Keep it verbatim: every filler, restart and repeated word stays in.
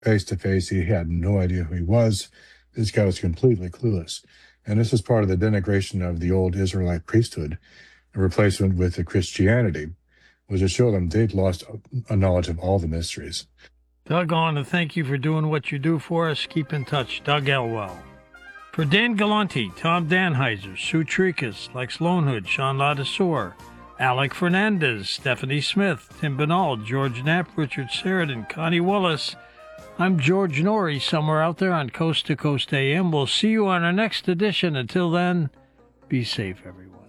face to face. He had no idea who he was. This guy was completely clueless. And this is part of the denigration of the old Israelite priesthood, a replacement with the Christianity, was to show them they'd lost a knowledge of all the mysteries. Doug, I want to thank you for doing what you do for us. Keep in touch. Doug Elwell. For Dan Galanti, Tom Danheiser, Sue Trikas, Lex Lonehood, Sean Ladesseur, Alec Fernandez, Stephanie Smith, Tim Binald, George Knapp, Richard Sheridan, Connie Willis, I'm George Norrie, somewhere out there on Coast to Coast A M. We'll see you on our next edition. Until then, be safe, everyone.